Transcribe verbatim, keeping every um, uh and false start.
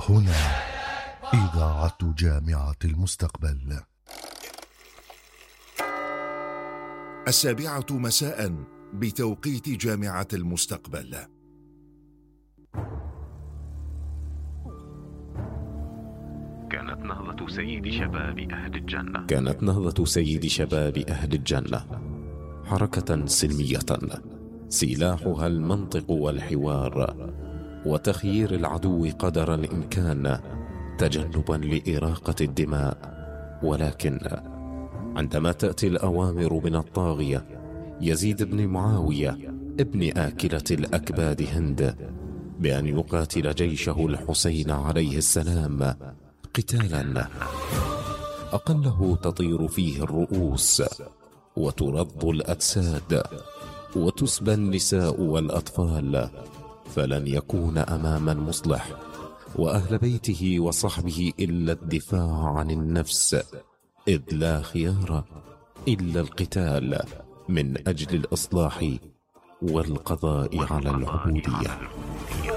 هنا إذاعة جامعة المستقبل. السابعة مساء بتوقيت جامعة المستقبل. كانت نهضة سيد شباب أهل الجنة كانت نهضة سيد شباب أهل الجنة حركة سلمية سلاحها المنطق والحوار وتخيير العدو قدر الإمكان تجنبا لإراقة الدماء. ولكن عندما تأتي الأوامر من الطاغية يزيد بن معاوية ابن آكلة الأكباد هند بأن يقاتل جيشه الحسين عليه السلام قتالا أقله تطير فيه الرؤوس وترض الأجساد وتسبى النساء والأطفال، فلن يكون أمام المصلح وأهل بيته وصحبه إلا الدفاع عن النفس، إذ لا خيار إلا القتال من أجل الإصلاح والقضاء على العبودية.